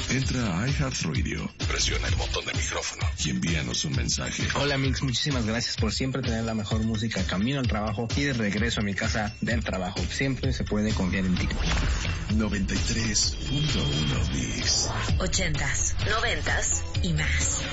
Entra a iHeartRadio, presiona el botón de micrófono y envíanos un mensaje. Hola Mix, muchísimas gracias por siempre tener la mejor música camino al trabajo y de regreso a mi casa del trabajo. Siempre se puede confiar en ti. 93.1 Mix. 80s, 90s y más.